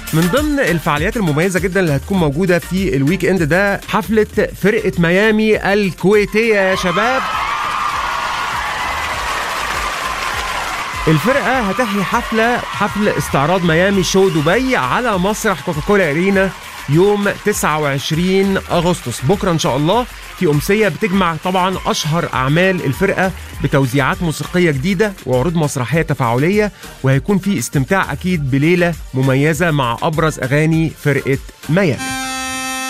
من ضمن الفعاليات المميزة جدا اللي هتكون موجودة في الويك اند ده حفلة فرقة ميامي الكويتية يا شباب. الفرقة هتحيي حفل استعراض ميامي شو دبي على مسرح كوكاكولا أرينا يوم 29 أغسطس بكرة إن شاء الله، في أمسية بتجمع طبعا أشهر أعمال الفرقة بتوزيعات موسيقية جديدة وعروض مسرحية تفاعلية، وهيكون في استمتاع أكيد بليلة مميزة مع أبرز أغاني فرقة ميامي.